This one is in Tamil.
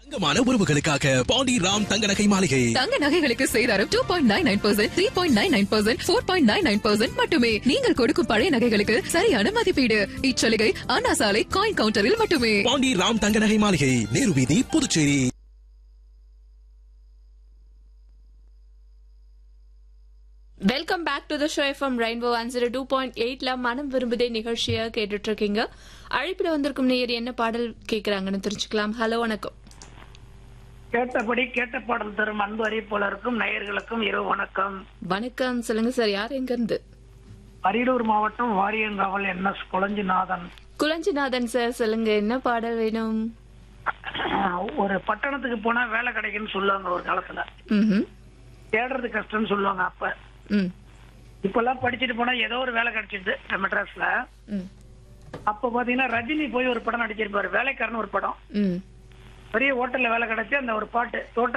தங்கமான உறவுகளுக்காக பாண்டி ராம் தங்க நகை மாளிகை. தங்க நகைகளுக்கு சேதாரம் 2.99%, 3.99%, 4.99% மட்டுமே. நீங்கள் கொடுக்கும் பழைய நகைகளுக்கு சரியான மதிப்பீடு. இச்சலுகை அண்ணா சாலை காயின் கவுண்டரில் மட்டுமே. பாண்டி ராம் தங்க நகை மாளிகை, நேரு வீதி, Puducherry. Welcome back to the show FM rainbow 102.8ல மனம் விரும்புதே நிகழ்ச்சியை கேட்டுட்டு இருக்கீங்க. அழைப்பில் வந்திருக்கும் நேயர் என்ன பாடல் கேட்கறாங்கன்னு தெரிஞ்சுக்கலாம். ஹலோ, வணக்கம். கேட்டபடி கேட்ட பாடல் தரும் அன்பு அறிவிப்பாளருக்கும் நேயர்களுக்கும் இரவு வணக்கம். வணக்கம், சொல்லுங்க சார். யார் எங்க இருந்து? அரியலூர் மாவட்டம் வாரியங்காவல் NS குளஞ்சிநாதன். குளஞ்சிநாதன் சார், சொல்லுங்க என்ன பாடல் வேணும்? ஒரு பட்டணத்துக்கு போனா வேலை கிடைக்குன்னு சொல்லுவாங்க ஒரு காலத்துல. தேடுறது கஷ்டம்னு சொல்லுவாங்க அப்ப. இப்பெல்லாம் படிச்சுட்டு போனா ஏதோ ஒரு வேலை கிடைச்சிது மெட்ராஸ்ல. அப்ப பாத்தீங்கன்னா ரஜினி போய் ஒரு படம் நடிச்சிருப்பாரு, வேலைக்காரன் ஒரு படம். பெரிய ஹோட்டல்ல வேலை கிடைச்சு அந்த ஒரு பாட்டு